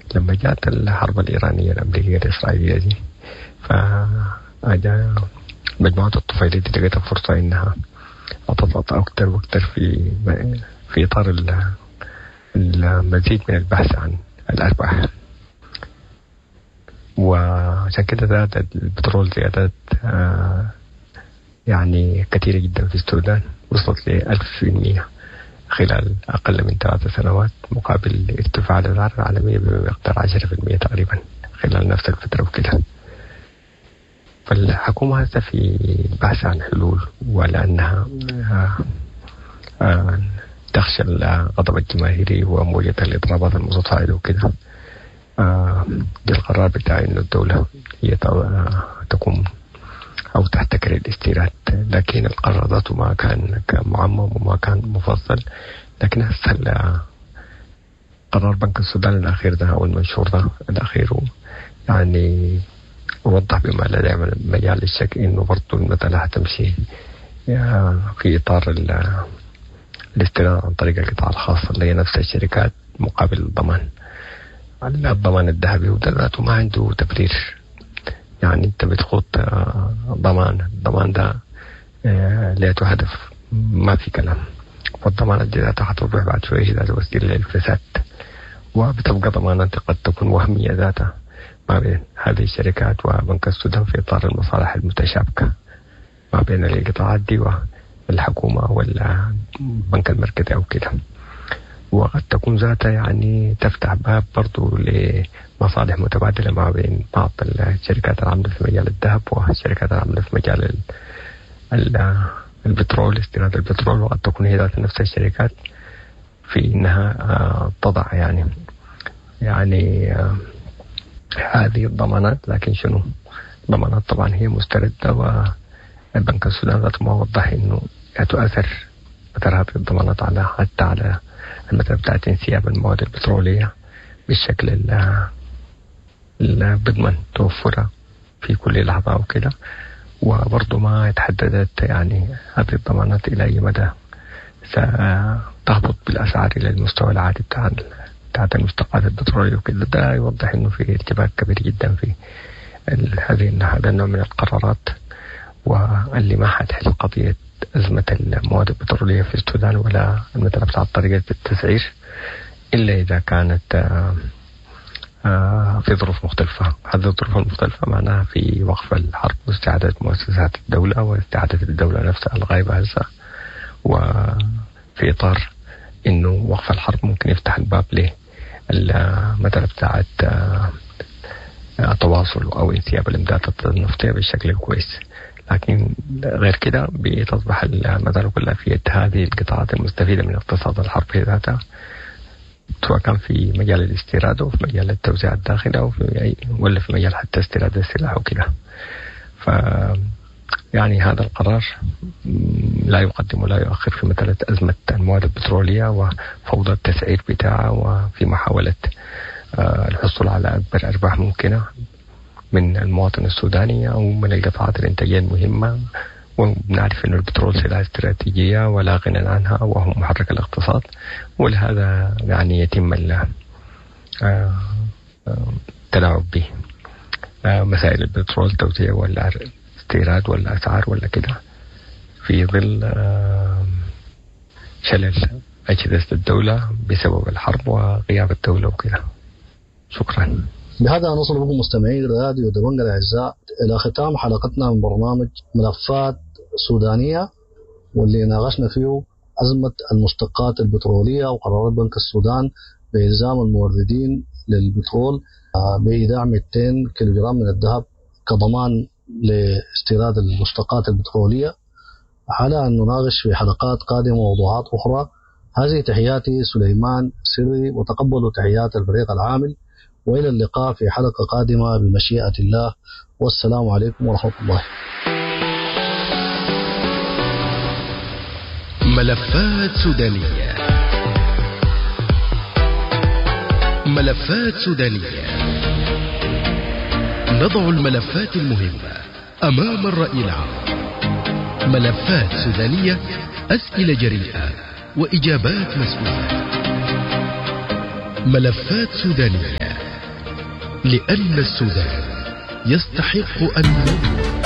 لما جاءت الحرب الإيرانية الأمريكية الإسرائيلية دي، فأجا مجموعة الطفيلي دي لقيتها فرصة إنها تضغط أكتر وأكتر في إطار المزيد من البحث عن الأرباح. وعشان كده زادت البترول زيادات يعني كثيرة جدا في السودان، وصلت ل1000% خلال أقل من 3 سنوات، مقابل ارتفاع الأسعار العالمية بمقدار 10% تقريبا خلال نفس الفترة وكده. فالحكومة هسه في البحث عن حلول، ولأنها تخشى الغضب الجماهيري وموجة الإضرابات المتفاعلة وكده، بالقرار بتاع إنه الدولة هي تقوم أو تحتكر الاستيراد. لكن القرار ذاته ما كان معمم وما كان مفصل، لكن هسه قرار بنك السودان الأخير ده أو المنشور ده الأخير يعني وضح بما لا يعمل مجال للشك إنه برضو المسألة هتمشي في إطار الاستيراد عن طريق القطاع الخاص اللي هي نفس الشركات مقابل الضمان الذهبي، وده ذاته ما عنده تبرير. يعني انت بتخوض الضمان ده ليته هدف ما في كلام، والضمانات دي ذاتها حتوضح بعد شوية ذات وسيلة للفساد، وبتبقى ضمانات قد تكون وهمية ذاتها ما بين هذه الشركات وبنك السودان في إطار المصالح المتشابكة ما بين القطاعات دي والحكومة والبنك المركزي أو كده. وقد تكون ذاتها يعني تفتح باب برضو لمصالح متبادلة ما بين بعض الشركات العاملة في مجال الذهب والشركات العاملة في مجال البترول، استيراد البترول. وقد تكون هي ذات نفس الشركات في إنها تضع يعني هذه الضمانات، لكن شنو ضمانات طبعا هي مستردة، والبنك السودان ذاته ما وضح إنه تؤثر هذه الضمانات حتى على المثل بتاعت انسياب المواد البترولية بالشكل اللي بضمن توفرها في كل لحظة وكده. وبرضه ما يتحددت يعني هذه الضمانات إلى أي مدى ستهبط بالأسعار إلى المستوى العادي بتاعت المشتقات البترولية وكده. ده يوضح إنه في ارتباك كبير جدا في هذا النوع من القرارات، واللي ما حتحل قضية أزمة المواد البترولية في السودان ولا المثل بتاع طريقة التسعير إلا إذا كانت في ظروف مختلفة. هذه الظروف المختلفة معناها في وقف الحرب واستعادة مؤسسات الدولة واستعادة الدولة نفسها الغايبة هسه، وفي إطار إنه وقف الحرب ممكن يفتح الباب للمثل بتاعت التواصل أو انسياب الإمدادات النفطية بالشكل الكويس. لكن غير كده بتصبح المسألة كلها في يد هذه القطاعات المستفيدة من اقتصاد الحرب ذاتها، سواء كان في مجال الاستيراد أو في مجال التوزيع الداخلي أو ولا في مجال حتى استيراد السلاح وكده. يعني هذا القرار لا يقدم ولا يؤخر في مسألة أزمة المواد البترولية وفوضى التسعير بتاعها، وفي محاولة الحصول على أكبر أرباح ممكنة من المواطن السوداني أو من القطاعات الإنتاجية المهمة. ونعرف أن البترول سلعة استراتيجية ولا غنى عنها وهو محرك الاقتصاد، ولهذا يعني يتم التلاعب به. مسائل البترول توزيع ولا استيراد ولا أسعار ولا كده في ظل شلل أجهزة الدولة بسبب الحرب وغياب الدولة وكده. شكرا. بهذا نصل بكم مستمعي راديو دبنجة الأعزاء إلى ختام حلقتنا من برنامج ملفات سودانية، واللي ناقشنا فيه أزمة المشتقات البترولية وقرارات بنك السودان بإلزام الموردين للبترول بإيداع 200 كيلوغرام من الذهب كضمان لاستيراد المشتقات البترولية، على أن نناقش في حلقات قادمة موضوعات أخرى. هذه تحياتي سليمان سري، وتقبلوا تحيات الفريق العامل، وإلى اللقاء في حلقة قادمة بمشيئة الله، والسلام عليكم ورحمة الله. ملفات سودانية. ملفات سودانية، نضع الملفات المهمة أمام الرأي العام. ملفات سودانية، أسئلة جريئة وإجابات مسؤولة. ملفات سودانية لأن السودان يستحق أن